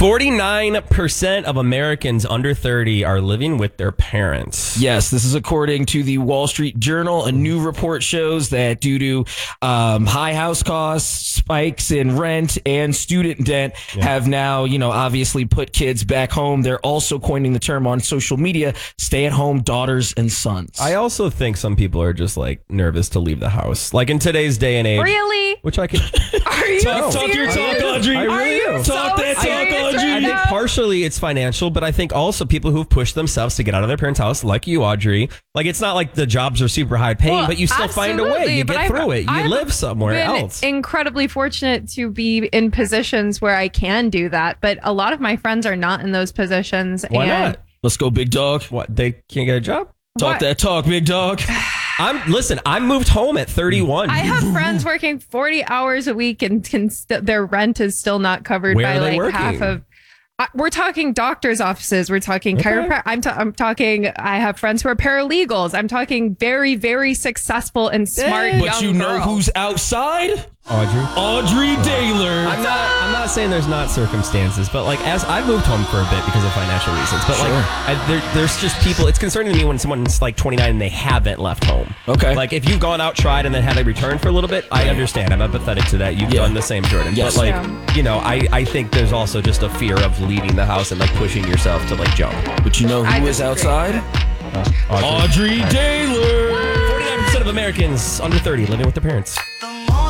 49% of Americans under 30 are living with their parents. Yes, this is according to the Wall Street Journal. A new report shows that due to high house costs, spikes in rent, and student debt have now, obviously put kids back home. They're also coining the term on social media, stay-at-home daughters and sons. I also think some people are just like nervous to leave the house. Like in today's day and age. Really? Which I can... Are you Talk your talk, Audrey. I really do. Talk that talk, Audrey. I think partially it's financial, but I think also people who've pushed themselves to get out of their parents' house, like you, Audrey. Like it's not like the jobs are super high paying, but you still find a way. You get through it. You live somewhere else. Incredibly fortunate to be in positions where I can do that, but a lot of my friends are not in those positions. Why not? Let's go, big dog. What? They can't get a job? Talk that talk, big dog. I moved home at 31. I have friends working 40 hours a week and their rent is still not covered by like half of. We're talking doctor's offices. We're talking chiropractic. I'm talking. I have friends who are paralegals. I'm talking very, very successful and smart. But you know who's outside? Audrey Daylor. I'm not saying there's not circumstances, but like as I moved home for a bit because of financial reasons. But there's just people. It's concerning to me when someone's like 29 and they haven't left home. Okay. Like if you've gone out, tried, and then had to return for a little bit, I understand. I'm empathetic to that. You've done the same, Jordan. Yes. But I think there's also just a fear of leaving the house and like pushing yourself to like jump. But you know who is outside? Audrey Daylor. 49% of Americans under 30 living with their parents.